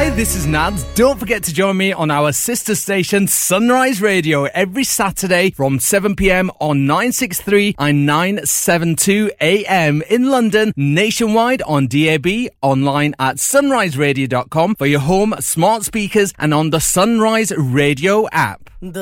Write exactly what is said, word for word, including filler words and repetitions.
Hi, this is Nads. Don't forget to join me on our sister station Sunrise Radio every Saturday from seven p.m. on nine sixty-three and nine seventy-two A M in London, nationwide on D A B, online at sunrise radio dot com for your home smart speakers and on the Sunrise Radio app.